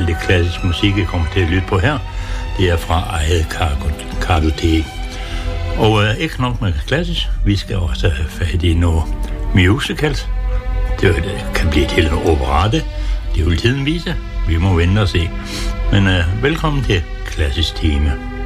lidt klassisk musik, jeg kommer til at lytte på her. Det er fra eget kartotek. Og ikke nok med klassisk, vi skal også have fat i noget musicals. Det kan blive til en operette. Det vil tiden vise. Vi må vente og se. Men velkommen til Klassisk Time.